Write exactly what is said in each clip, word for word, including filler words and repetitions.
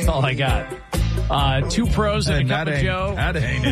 That's all I got. Uh, two pros and, and a cup of Joe. That ain't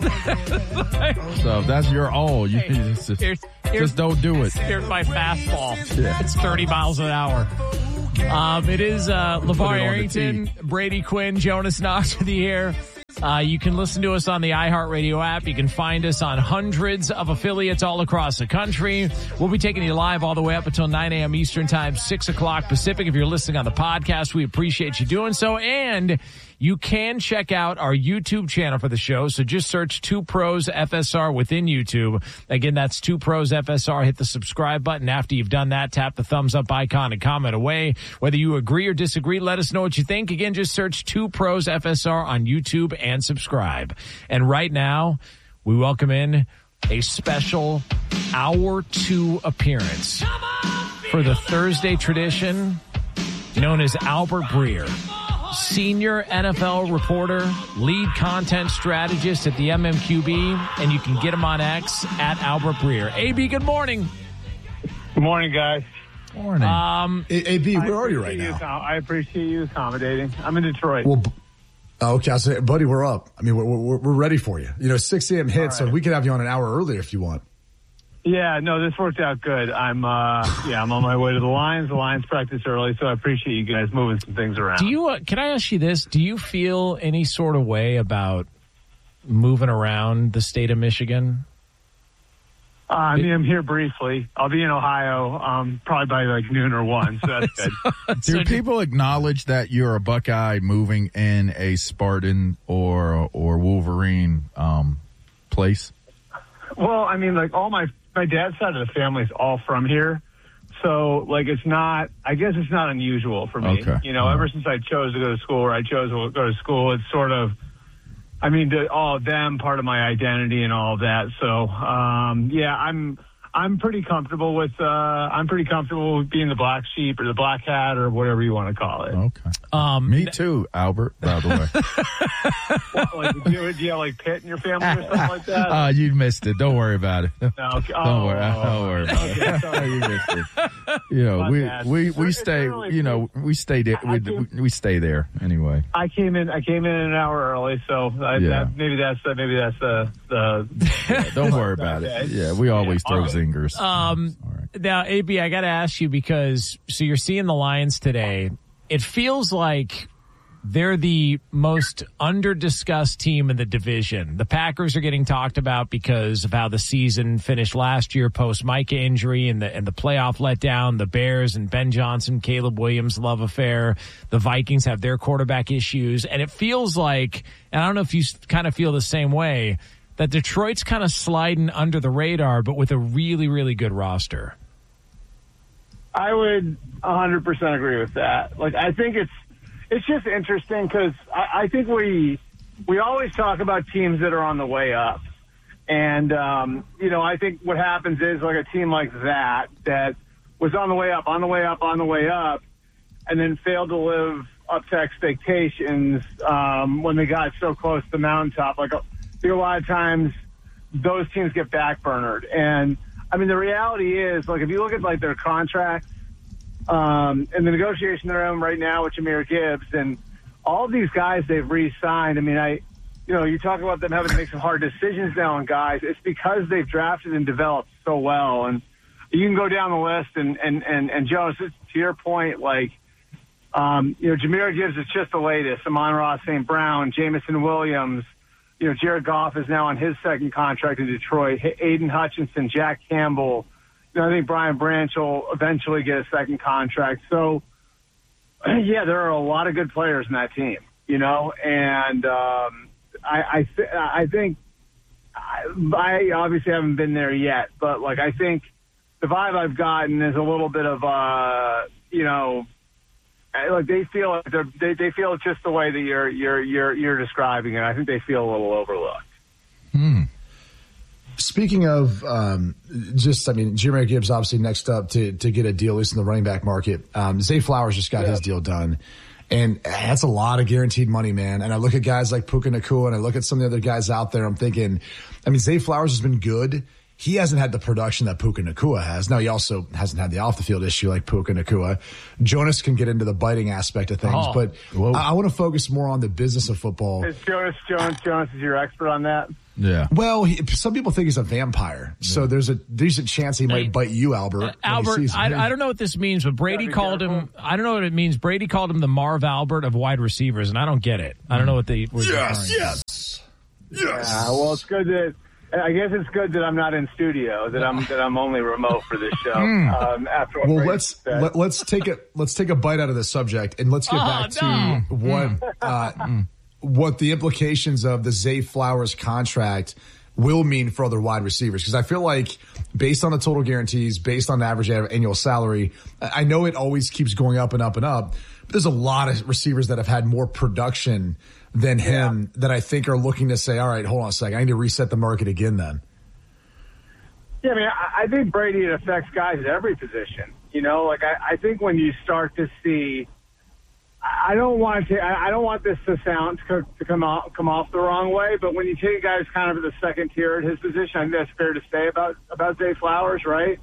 it. So if that's your all, you hey, just, here's, here's, just don't do it. Here's my fastball. Yeah. It's thirty miles an hour. Um, it is uh, LeVar Arrington, Brady Quinn, Jonas Knox with you here. Uh, you can listen to us on the iHeartRadio app. You can find us on hundreds of affiliates all across the country. We'll be taking you live all the way up until nine a.m. Eastern Time, six o'clock Pacific. If you're listening on the podcast, we appreciate you doing so. And you can check out our YouTube channel for the show. So just search Two Pros F S R within YouTube. Again, that's Two Pros F S R. Hit the subscribe button. After you've done that, tap the thumbs up icon and comment away. Whether you agree or disagree, let us know what you think. Again, just search Two Pros F S R on YouTube and subscribe. And right now, we welcome in a special hour two appearance for the Thursday tradition known as Albert Breer. Senior N F L reporter, lead content strategist at the M M Q B, and you can get him on X at Albert Breer. A B, good morning. Good morning, guys. Morning. Um, A B, where are you right now? You, I appreciate you accommodating. I'm in Detroit. Well, okay, I say, buddy, we're up. I mean, we're, we're, we're ready for you. You know, six a.m. hit, right. So we could have you on an hour earlier if you want. Yeah, no, this worked out good. I'm, uh, yeah, I'm on my way to the Lions. The Lions practice early, so I appreciate you guys moving some things around. Do you? Uh, can I ask you this? Do you feel any sort of way about moving around the state of Michigan? Uh, I mean, I'm here briefly. I'll be in Ohio, um, probably by like noon or one, so that's good. Do people acknowledge that you're a Buckeye moving in a Spartan or or Wolverine um, place? Well, I mean, like all my my dad's side of the family is all from here, so like it's not. I guess it's not unusual for me. Okay. You know, All ever right. since I chose to go to school, or I chose to go to school, it's sort of. I mean, to all of them, part of my identity and all of that. So, um, yeah, I'm I'm pretty comfortable with uh, I'm pretty comfortable with being the black sheep or the black hat or whatever you want to call it. Okay. Um, Me too, Albert, by the way. What, like, do, you, do you have like Pitt in your family or something like that? Uh, you missed it. Don't worry about it. No, okay. Don't oh, worry. oh, Don't worry about okay, it. sorry. You missed it. You know, My we, bad. we, we It's stay, early, you know, we stay there. I We, came- we stay there anyway. I came in. I came in an hour early, so I, Yeah. that, maybe that's the, maybe that's the the. Yeah, don't worry about Okay. it. Yeah, we always Yeah, throw all right. zingers. Um, All right. Now, A B, I got to ask you because, so you're seeing the Lions today. It feels like they're the most under-discussed team in the division. The Packers are getting talked about because of how the season finished last year post-Micah injury and the, and the playoff letdown. The Bears and Ben Johnson, Caleb Williams love affair. The Vikings have their quarterback issues. And it feels like, and I don't know if you kind of feel the same way, that Detroit's kind of sliding under the radar, but with a really, really good roster. I would one hundred percent agree with that. Like, I think it's it's just interesting because I, I think we we always talk about teams that are on the way up, and um, you know, I think what happens is like a team like that that was on the way up, on the way up, on the way up, and then failed to live up to expectations um, when they got so close to the mountaintop. Like, I think a lot of times those teams get backburnered. And, I mean, the reality is, like, if you look at, like, their contracts um, and the negotiation they're in right now with Jahmyr Gibbs and all of these guys they've re-signed, I mean, I, you know, you talk about them having to make some hard decisions now on guys. It's because they've drafted and developed so well. And you can go down the list and, and, and, and Jonas, to your point, like, Um, you know, Jahmyr Gibbs is just the latest. Amon-Ra Saint Brown, Jameson Williams. You know, Jared Goff is now on his second contract in Detroit. Aiden Hutchinson, Jack Campbell. You know, I think Brian Branch will eventually get a second contract. So, yeah, there are a lot of good players in that team. You know, and um, I, I, th- I think I, I obviously haven't been there yet, but like I think the vibe I've gotten is a little bit of, uh, you know. Like they feel like they're, they they feel just the way that you're you're you're you're describing it. I think they feel a little overlooked. Hmm. Speaking of um, just, I mean, Jahmyr Gibbs obviously next up to to get a deal, at least in the running back market. Um, Zay Flowers just got Yeah. his deal done, and that's a lot of guaranteed money, man. And I look at guys like Puka Nacua, and I look at some of the other guys out there. I'm thinking, I mean, Zay Flowers has been good. he hasn't had the production that Puka Nacua has. Now, he also hasn't had the off-the-field issue like Puka Nacua. Jonas can get into the biting aspect of things, oh, but whoa. I, I want to focus more on the business of football. Is Jonas Jones, Jonas is your expert on that? Yeah. Well, he, some people think he's a vampire, yeah. so there's a decent chance he might hey, bite you, Albert. Uh, Albert, I, I don't know what this means, but Brady called careful. him. I don't know what it means. Brady called him the Marv Albert of wide receivers, and I don't get it. I don't know what they were. Yes, yes, yes. Yeah, well, it's good that. I guess it's good that I'm not in studio. That I'm that I'm only remote for this show. Mm. Um, after what well, Brady let's said. let, let's take a let's take a bite out of the subject, and let's get oh, back to no. what uh, what the implications of the Zay Flowers contract will mean for other wide receivers. Because I feel like based on the total guarantees, based on the average annual salary, I know it always keeps going up and up and up, but there's a lot of receivers that have had more production than him yeah. that I think are looking to say, all right, hold on a second, I need to reset the market again then. Yeah, I mean, I, I think Brady, it affects guys at every position. You know, like I, I think when you start to see, I don't want to. I don't want this to sound to, to come off come off the wrong way, but when you take guys kind of at the second tier at his position, I think that's fair to say about about Zay Flowers, right?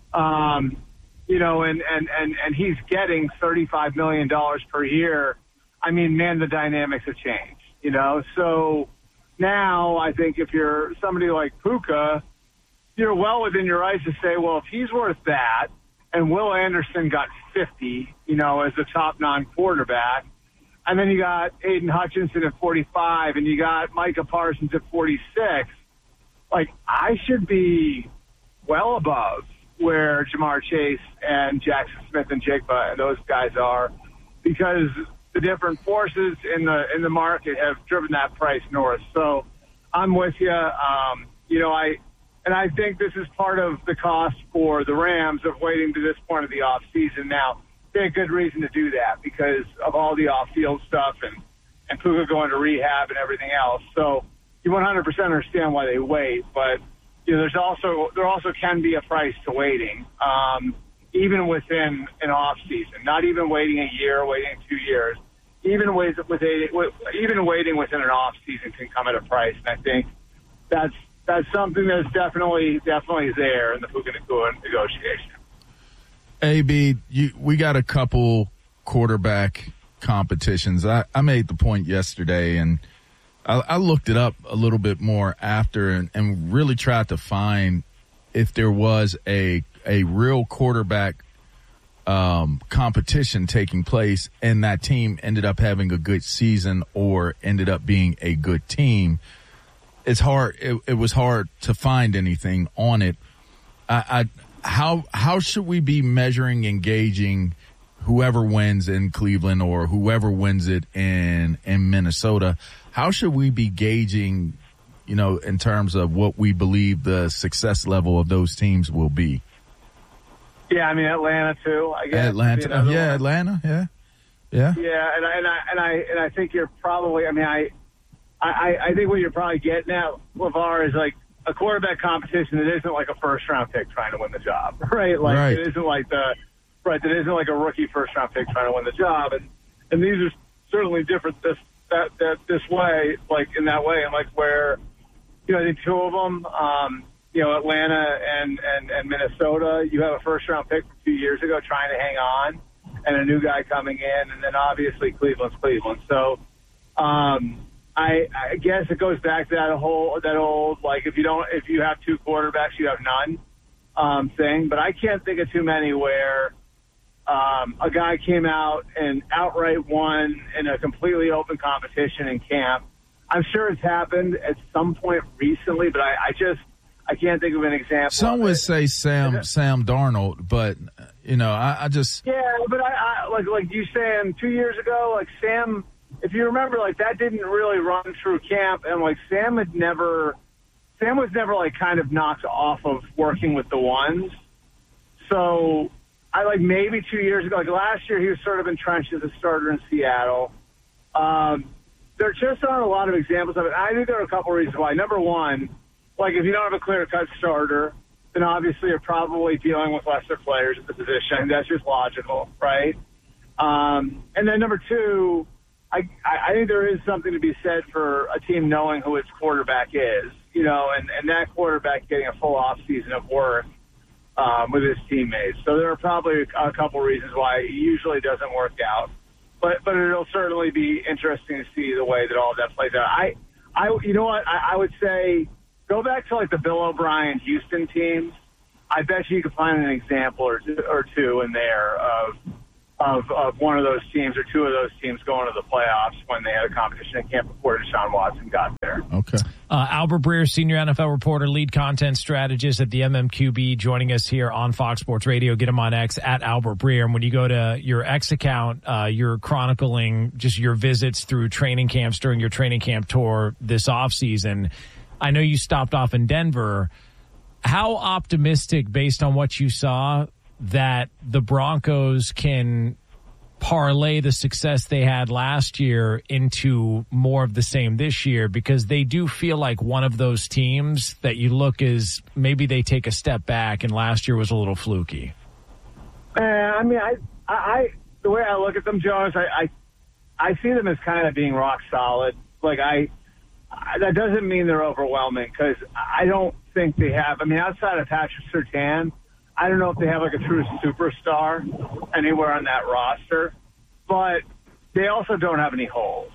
Um, you know, and and and and he's getting thirty-five million dollars per year. I mean, man, the dynamics have changed. You know, so now I think if you're somebody like Puka, you're well within your rights to say, well, if he's worth that, and Will Anderson got fifty, you know, as the top non-quarterback, and then you got Aiden Hutchinson at forty-five, and you got Micah Parsons at forty-six, like, I should be well above where Jamar Chase and Jackson Smith and Jigba and those guys are, because the different forces in the in the market have driven that price north. So I'm with you. Um, you know, I and I think this is part of the cost for the Rams of waiting to this point of the off season. Now, they had good reason to do that because of all the off-field stuff and, and Puka going to rehab and everything else. So you one hundred percent understand why they wait, but you know, there's also there also can be a price to waiting, um, even within an off season. Not even waiting a year, waiting two years. Even with, with a, with, even waiting within an off season can come at a price, and I think that's that's something that's definitely definitely there in the Puka Nacua negotiation. A B, you, we got a couple quarterback competitions. I, I made the point yesterday, and I, I looked it up a little bit more after, and, and really tried to find if there was a a real quarterback um, competition taking place, and that team ended up having a good season or ended up being a good team. It's hard. It, it was hard to find anything on it. I, I how how should we be measuring and gauging whoever wins in Cleveland or whoever wins it in in Minnesota? How should we be gauging, you know, in terms of what we believe the success level of those teams will be? Yeah, I mean Atlanta too. I guess Atlanta, uh, yeah, one. Atlanta, yeah, yeah, yeah, and I, and I and I and I think you're probably. I mean, I, I, I think what you're probably getting at, LeVar, is like a quarterback competition that isn't like a first round pick trying to win the job, right? Like right. it isn't like the right. That isn't like a rookie first round pick trying to win the job, and and these are certainly different this that that this way, like in that way, and like where, you know, I think two of them. Um, You know, Atlanta and, and, and Minnesota, you have a first-round pick from two years ago trying to hang on and a new guy coming in, and then obviously Cleveland's Cleveland. So um, I, I guess it goes back to that whole that old, like, if you don't if you have two quarterbacks, you have none um, thing. But I can't think of too many where um, a guy came out and outright won in a completely open competition in camp. I'm sure it's happened at some point recently, but I, I just – I can't think of an example. Some would say Sam Sam Darnold, but you know, I, I just yeah, but I, I like like you saying two years ago, like Sam. If you remember, like that didn't really run through camp, and like Sam had never, Sam was never like kind of knocked off of working with the ones. So I like maybe two years ago, like last year, he was sort of entrenched as a starter in Seattle. Um, there just aren't a lot of examples of it. I think there are a couple reasons why. Number one. Like, if you don't have a clear-cut starter, then obviously you're probably dealing with lesser players at the position. That's just logical, right? Um, and then number two, I, I think there is something to be said for a team knowing who its quarterback is, you know, and, and that quarterback getting a full offseason of work um, with his teammates. So there are probably a couple reasons why it usually doesn't work out. But but it'll certainly be interesting to see the way that all of that plays out. I, I you know what, I, I would say go back to like the Bill O'Brien Houston teams. I bet you could find an example or two, or two in there of, of of one of those teams or two of those teams going to the playoffs when they had a competition at camp before Deshaun Watson got there. Okay. Uh, Albert Breer, senior N F L reporter, lead content strategist at the M M Q B, joining us here on Fox Sports Radio. Get him on X at Albert Breer. And when you go to your X account, uh, you're chronicling just your visits through training camps during your training camp tour this offseason. I know you stopped off in Denver. How optimistic, based on what you saw, that the Broncos can parlay the success they had last year into more of the same this year? Because they do feel like one of those teams that you look as maybe they take a step back, and last year was a little fluky. Uh, I mean, I, I, the way I look at them, Jonas, I, I, I see them as kind of being rock solid. Like I, I that doesn't mean they're overwhelming, because I don't think they have. I mean, outside of Patrick Surtain, I don't know if they have like a true superstar anywhere on that roster, but they also don't have any holes.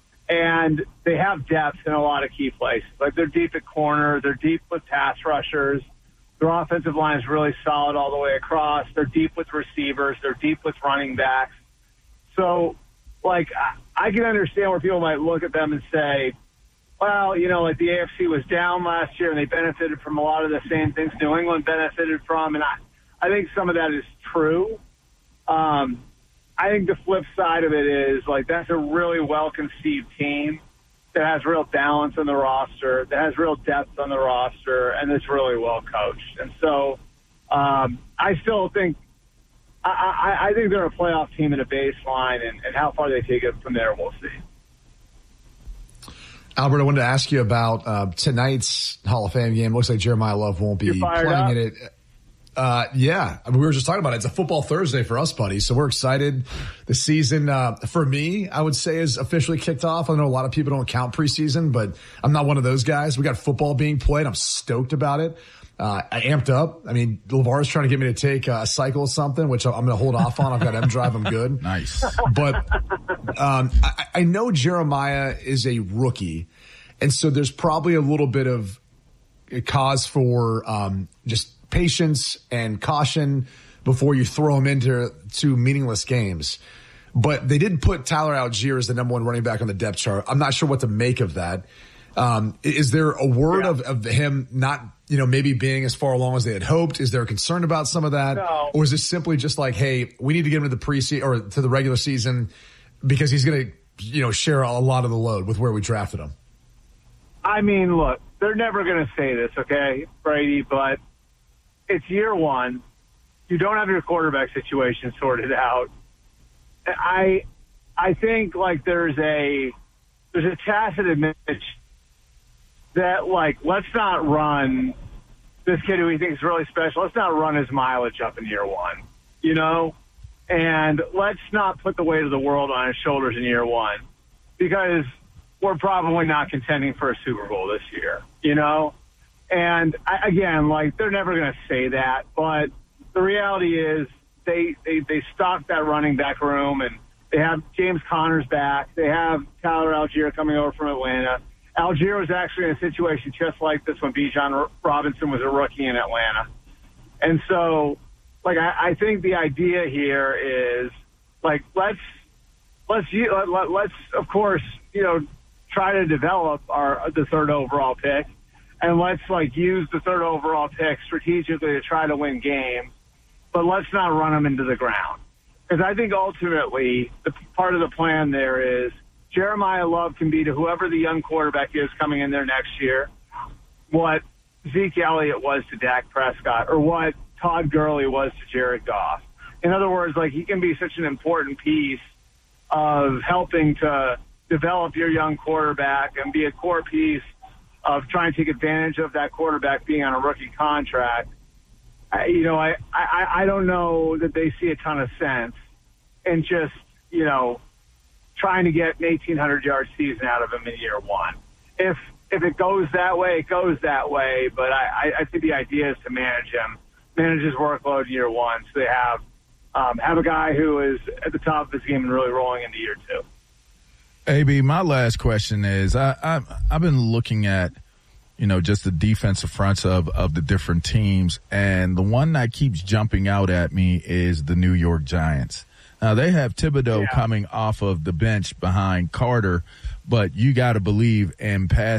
And they have depth in a lot of key places. Like they're deep at corner, they're deep with pass rushers. Their offensive line is really solid all the way across. They're deep with receivers, they're deep with running backs. So, like, I, I can understand where people might look at them and say, well, you know, like the A F C was down last year and they benefited from a lot of the same things New England benefited from. And I, I think some of that is true. Um, I think the flip side of it is, like, that's a really well-conceived team that has real balance on the roster, that has real depth on the roster, and that's really well coached. And so um, I still think I, I, I think they're a playoff team in a baseline, and, and how far they take it from there, we'll see. Albert, I wanted to ask you about uh, tonight's Hall of Fame game. Looks like Jeremiah Love won't be playing up? in it. Uh, yeah, I mean, we were just talking about it. It's a football Thursday for us, buddy. So we're excited. The season, uh, for me, I would say is officially kicked off. I know a lot of people don't count preseason, but I'm not one of those guys. We got football being played. I'm stoked about it. Uh, I amped up. I mean, LeVar's trying to get me to take a cycle or something, which I'm going to hold off on. I've got M Drive. I'm good. Nice. But, um, I, I know Jeremiah is a rookie. And so there's probably a little bit of a cause for, um, just patience and caution before you throw him into two meaningless games. But they did put Tyler Algier as the number one running back on the depth chart. I'm not sure what to make of that. Um, is there a word yeah. of, of him not, you know, maybe being as far along as they had hoped? Is there a concern about some of that? No. Or is this simply just like, hey, we need to get him to the preseason or to the regular season because he's going to, you know, share a lot of the load with where we drafted him? I mean, look, they're never going to say this, okay, Brady, but it's year one. You don't have your quarterback situation sorted out. I I think, like, there's a there's a tacit admission that, like, let's not run this kid who we think is really special. Let's not run his mileage up in year one, you know? And let's not put the weight of the world on his shoulders in year one, because we're probably not contending for a Super Bowl this year, you know? And I, again, like, they're never going to say that, but the reality is they, they, they stocked that running back room, and they have James Conner's back. They have Tyler Algier coming over from Atlanta. Algier was actually in a situation just like this when Bijan Robinson was a rookie in Atlanta. And so, like, I, I think the idea here is, like, let's, let's, let, let's, of course, you know, try to develop our the third overall pick, and let's, like, use the third overall pick strategically to try to win games, but let's not run them into the ground. Because I think ultimately the part of the plan there is Jeremiah Love can be to whoever the young quarterback is coming in there next year what Zeke Elliott was to Dak Prescott, or what Todd Gurley was to Jared Goff. In other words, like, he can be such an important piece of helping to develop your young quarterback and be a core piece of trying to take advantage of that quarterback being on a rookie contract. I, you know, I, I, I don't know that they see a ton of sense in just, you know, trying to get an eighteen hundred yard season out of him in year one. If if it goes that way, it goes that way. But I, I think the idea is to manage him, manage his workload in year one, so they have um, have a guy who is at the top of his game and really rolling into year two. A B, my last question is, I, I, I've been looking at, you know, just the defensive fronts of, of the different teams, and the one that keeps jumping out at me is the New York Giants. Now, they have Thibodeau Yeah. coming off of the bench behind Carter, but you got to believe in pass